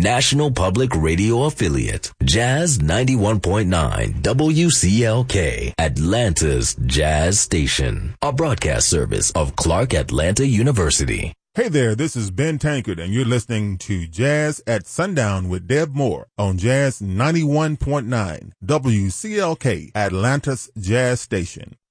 National Public Radio affiliate, Jazz 91.9 WCLK, Atlanta's Jazz Station, a broadcast service of Clark Atlanta University. Hey there, this is Ben Tankard, and you're listening to Jazz at Sundown with Deb Moore on Jazz 91.9 WCLK, Atlanta's Jazz Station.